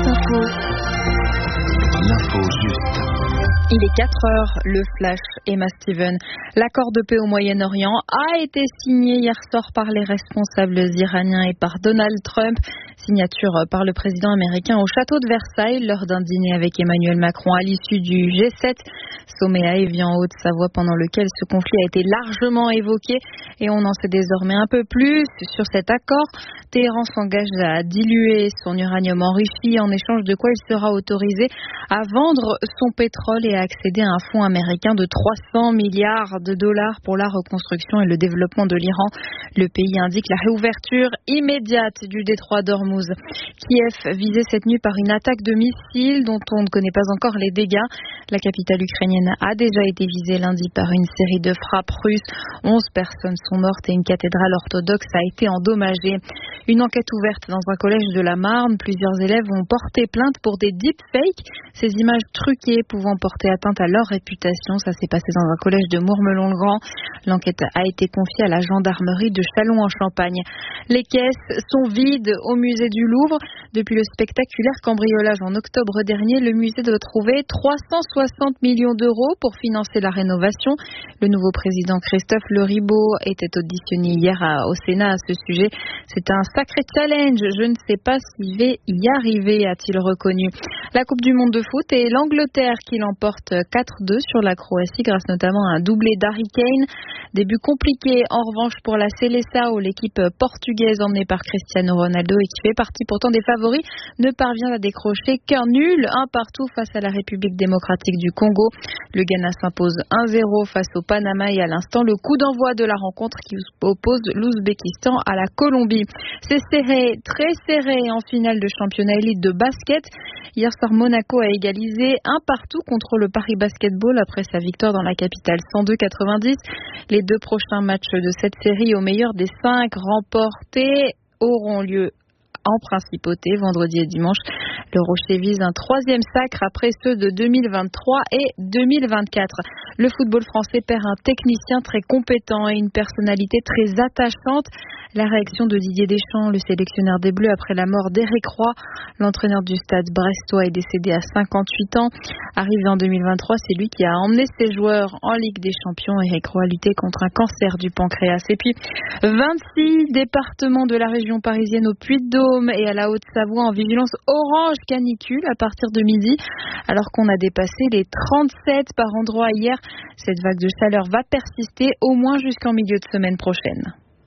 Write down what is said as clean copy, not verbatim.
Info. L'info juste. Il est 4h, le flash, Emma Steven. L'accord de paix au Moyen-Orient a été signé hier soir par les responsables iraniens et par Donald Trump. Signature par le président américain au château de Versailles lors d'un dîner avec Emmanuel Macron à l'issue du G7. Sommet à Évian en Haute-Savoie pendant lequel ce conflit a été largement évoqué et on en sait désormais un peu plus sur cet accord. Téhéran s'engage à diluer son uranium enrichi en échange de quoi il sera autorisé à vendre son pétrole et à accéder à un fonds américain de 300 milliards de dollars pour la reconstruction et le développement de l'Iran. Le pays indique la réouverture immédiate du détroit d'Ormuz. Kiev visé cette nuit par une attaque de missiles dont on ne connaît pas encore les dégâts. La capitale ukrainienne a déjà été visée lundi par une série de frappes russes. 11 personnes sont mortes et une cathédrale orthodoxe a été endommagée. Une enquête ouverte dans un collège de la Marne. Plusieurs élèves ont porté plainte pour des deepfakes. Ces images truquées pouvant porter atteinte à leur réputation. Ça s'est passé dans un collège de Mourmelon-le-Grand. L'enquête a été confiée à la gendarmerie de Châlons-en-Champagne. Les caisses sont vides au musée du Louvre. Depuis le spectaculaire cambriolage en octobre dernier, le musée doit trouver 360 millions d'euros pour financer la rénovation. Le nouveau président Christophe Leribaud était auditionné hier au Sénat à ce sujet. C'est un sacré challenge. Je ne sais pas s'il va y arriver, a-t-il reconnu. La Coupe du Monde de foot et l'Angleterre qui l'emporte 4-2 sur la Croatie grâce notamment à un doublé d'Harry Kane. Début compliqué en revanche pour la Seleção, l'équipe portugaise emmenée par Cristiano Ronaldo et qui fait partie pourtant des favoris, ne parvient à décrocher qu'un nul, un partout face à la République démocratique du Congo. Le Ghana s'impose 1-0 face au Panama et à l'instant le coup d'envoi de la rencontre qui oppose l'Ouzbékistan à la Colombie. C'est serré, très serré en finale de championnat élite de basket. Hier soir, Monaco a égalisé un partout contre le Paris Basketball après sa victoire dans la capitale 102-90. Les deux prochains matchs de cette série au meilleur des 5 remportés auront lieu en principauté vendredi et dimanche. Le Rocher vise un 3e sacre après ceux de 2023 et 2024. Le football français perd un technicien très compétent et une personnalité très attachante. La réaction de Didier Deschamps, le sélectionneur des Bleus après la mort d'Éric Roy. L'entraîneur du stade brestois est décédé à 58 ans. Arrivé en 2023, c'est lui qui a emmené ses joueurs en Ligue des Champions. Éric Roy a lutté contre un cancer du pancréas. Et puis, 26 départements de la région parisienne au Puy-de-Dôme et à la Haute-Savoie en vigilance orange canicule à partir de midi, alors qu'on a dépassé les 37 par endroit hier. Cette vague de chaleur va persister au moins jusqu'en milieu de semaine prochaine.